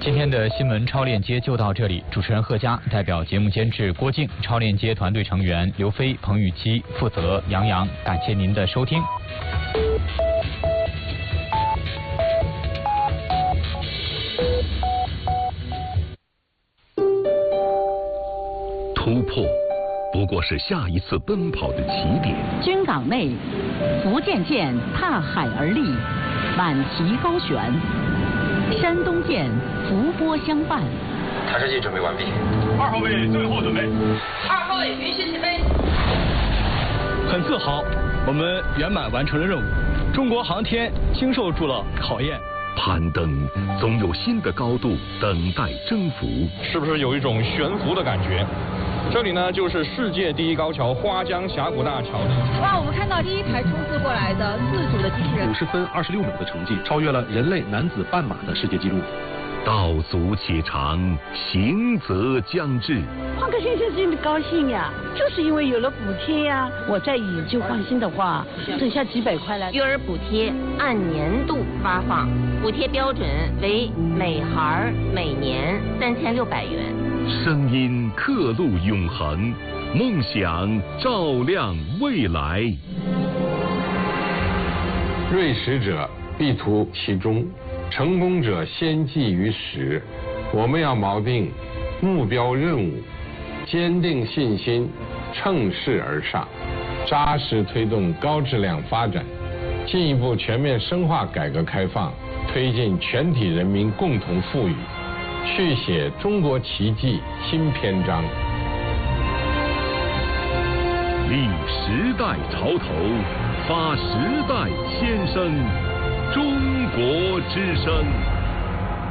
今天的新闻超链接就到这里，主持人贺佳代表节目监制郭靖，超链接团队成员刘飞、彭雨基，负责杨洋，感谢您的收听。 突破不过是下一次奔跑的起点。 军港内，福建舰踏海而立，满旗高悬；山东舰伏波相伴。 塔式机准备完毕。 2号位最后准备。 2号位允许起飞。 很自豪，我们圆满完成了任务，中国航天经受住了考验。 攀登总有新的高度等待征服， 是不是有一种悬浮的感觉？这里呢，就是世界第一高桥花江峡谷大桥。 哇，我们看到第一台冲刺过来的4组的机器人， 50分26秒的成绩，超越了人类男子半马的世界纪录。 道阻且长，行则将至。 换个先生真的高兴呀，就是因为有了补贴呀。我再以旧换新的话，省下几百块来。 育儿补贴按年度发放，补贴标准为每孩每年3600元。 声音刻录永恒，梦想照亮未来。 锐识者必图其中，成功者先记于始。我们要锚定目标任务，坚定信心，乘势而上，扎实推动高质量发展，进一步全面深化改革开放，推进全体人民共同富裕，续写中国奇迹新篇章。 立时代潮头，发时代先声，中国之声。